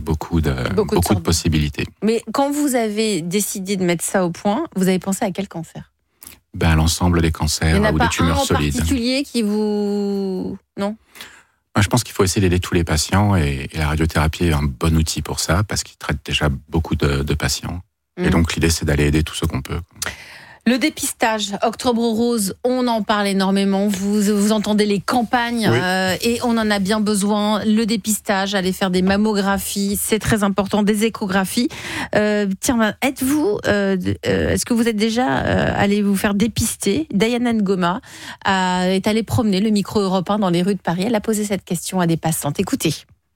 beaucoup de possibilités. Mais quand vous avez décidé de mettre ça au point, vous avez pensé à quel cancer ? À l'ensemble des cancers ou des tumeurs solides. Il n'y en a pas un en particulier qui vous... Non ? Je pense qu'il faut essayer d'aider tous les patients et la radiothérapie est un bon outil pour ça parce qu'il traite déjà beaucoup de patients. Et donc l'idée c'est d'aller aider tout ce qu'on peut. Le dépistage, Octobre Rose, on en parle énormément. Vous entendez les campagnes et on en a bien besoin. Le dépistage, aller faire des mammographies, c'est très important, des échographies. Est-ce que vous êtes déjà allé vous faire dépister ? Diana Ngoma est allée promener le micro Europe 1 dans les rues de Paris. Elle a posé cette question à des passantes. Écoutez.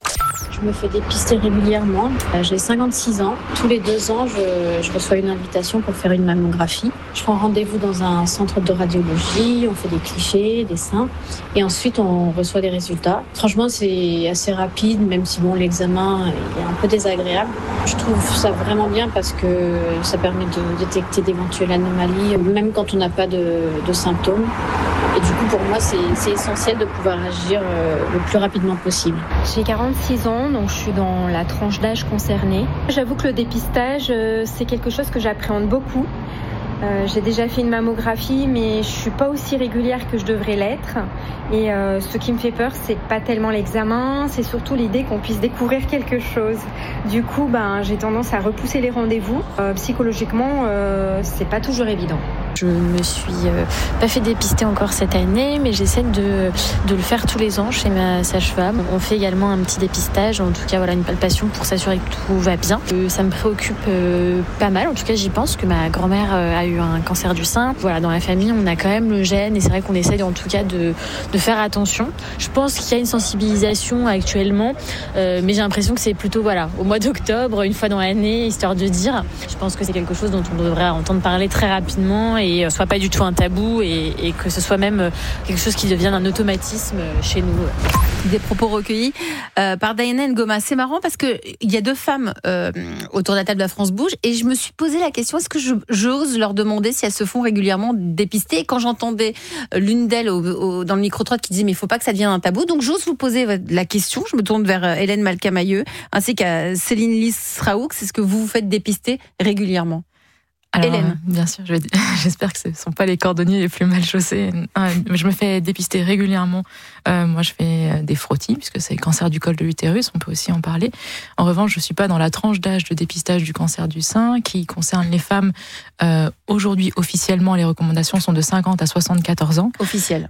Je me fais dépister régulièrement. J'ai 56 ans. Tous les 2 ans, je reçois une invitation pour faire une mammographie. Je prends rendez-vous dans un centre de radiologie, on fait des clichés, des seins, et ensuite on reçoit les résultats. Franchement, c'est assez rapide, même si l'examen est un peu désagréable. Je trouve ça vraiment bien parce que ça permet de détecter d'éventuelles anomalies, même quand on n'a pas de symptômes. Et du coup, pour moi, c'est essentiel de pouvoir agir le plus rapidement possible. J'ai 46 ans, donc je suis dans la tranche d'âge concernée. J'avoue que le dépistage, c'est quelque chose que j'appréhende beaucoup. J'ai déjà fait une mammographie, mais je suis pas aussi régulière que je devrais l'être. Et ce qui me fait peur, c'est pas tellement l'examen, c'est surtout l'idée qu'on puisse découvrir quelque chose. Du coup, j'ai tendance à repousser les rendez-vous. Psychologiquement, c'est pas toujours évident. Je me suis pas fait dépister encore cette année, mais j'essaie de le faire tous les ans chez ma sage-femme. On fait également un petit dépistage, en tout cas une palpation pour s'assurer que tout va bien. Ça me préoccupe pas mal, en tout cas j'y pense, que ma grand-mère a eu un cancer du sein. Dans la famille on a quand même le gène et c'est vrai qu'on essaye en tout cas de faire attention. Je pense qu'il y a une sensibilisation actuellement, mais j'ai l'impression que c'est plutôt au mois d'octobre, une fois dans l'année, histoire de dire. Je pense que c'est quelque chose dont on devrait entendre parler très rapidement et soit pas du tout un tabou et que ce soit même quelque chose qui devienne un automatisme chez nous. Des propos recueillis par Diana Ngoma. C'est marrant parce que il y a 2 femmes autour de la table de la France Bouge et je me suis posé la question, est-ce que j'ose leur demander si elles se font régulièrement dépister? Et quand j'entendais l'une d'elles dans le micro-trottoir qui disait mais il faut pas que ça devienne un tabou, donc j'ose vous poser la question. Je me tourne vers Hélène Malcamailleux ainsi qu'à Céline Lys-Raoux. C'est ce que vous faites dépister régulièrement? Alors, Hélène. Bien sûr, j'espère que ce ne sont pas les cordonniers les plus mal chaussés. Je me fais dépister régulièrement. Moi, je fais des frottis, puisque c'est le cancer du col de l'utérus, on peut aussi en parler. En revanche, je ne suis pas dans la tranche d'âge de dépistage du cancer du sein, qui concerne les femmes. Aujourd'hui, officiellement, les recommandations sont de 50 à 74 ans. Officiel.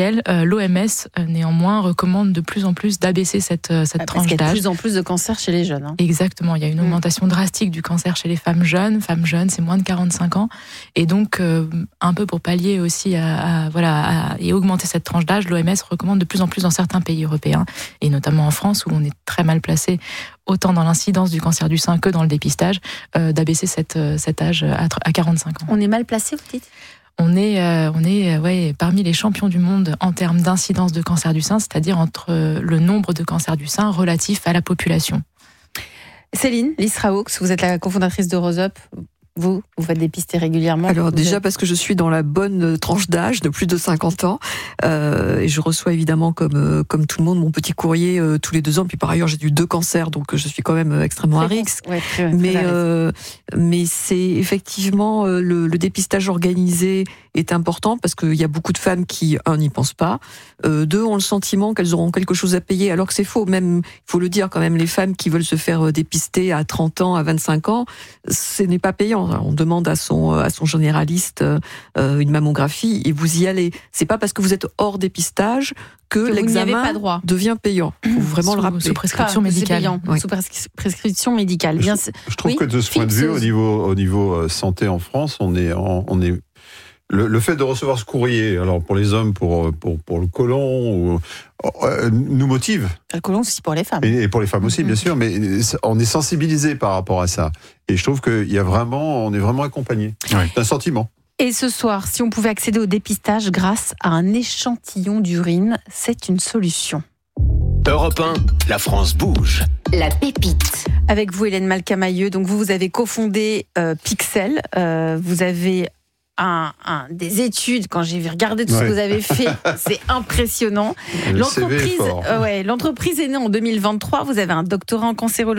L'OMS, néanmoins, recommande de plus en plus d'abaisser cette tranche d'âge. Parce qu'il y a de plus en plus de cancers chez les jeunes. Exactement, il y a une augmentation drastique du cancer chez les femmes jeunes. Femmes jeunes, c'est moins de 45 ans. Et donc, un peu pour pallier aussi et augmenter cette tranche d'âge, l'OMS recommande de plus en plus dans certains pays européens, et notamment en France, où on est très mal placé, autant dans l'incidence du cancer du sein que dans le dépistage, d'abaisser cet âge à 45 ans. On est mal placé, vous dites ? On est parmi les champions du monde en termes d'incidence de cancer du sein, c'est-à-dire entre le nombre de cancers du sein relatif à la population. Céline Lys-Raoux, vous êtes la cofondatrice de Rose Up. Vous faites dépister régulièrement? Alors déjà parce que je suis dans la bonne tranche d'âge de plus de 50 ans et je reçois évidemment comme tout le monde mon petit courrier tous les 2 ans. Puis par ailleurs j'ai eu 2 cancers, donc je suis quand même extrêmement à risque. Mais c'est effectivement le dépistage organisé est important parce qu'il y a beaucoup de femmes qui, 1, n'y pensent pas, 2, ont le sentiment qu'elles auront quelque chose à payer, alors que c'est faux. Même, il faut le dire quand même, les femmes qui veulent se faire dépister à 30 ans, à 25 ans, ce n'est pas payant. On demande à son généraliste une mammographie et vous y allez. C'est pas parce que vous êtes hors dépistage que l'examen devient payant. Il faut vraiment le rappeler. Sous prescription médicale. Sous prescription médicale. Je trouve que de ce point de vue, au niveau santé en France, on est le fait de recevoir ce courrier, alors pour les hommes, pour le côlon, nous motive. Le côlon, c'est aussi pour les femmes. Et pour les femmes aussi, bien sûr, mais on est sensibilisé par rapport à ça. Et je trouve qu'on est vraiment accompagné. Oui. C'est un sentiment. Et ce soir, si on pouvait accéder au dépistage grâce à un échantillon d'urine, c'est une solution. Europe 1, la France bouge. La pépite. Avec vous, Hélène Malcamailleux, donc vous avez cofondé Pixel. Vous avez des études, quand j'ai regardé tout ce que vous avez fait, c'est impressionnant. L'entreprise est née en 2023, vous avez un doctorat en cancérologie.